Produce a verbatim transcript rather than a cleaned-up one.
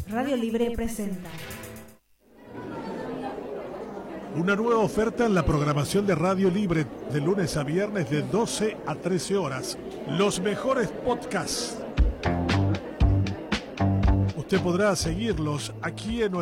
Radio Libre presenta una nueva oferta en la programación de Radio Libre de lunes a viernes de doce a trece horas. Los mejores podcasts. Usted podrá seguirlos aquí en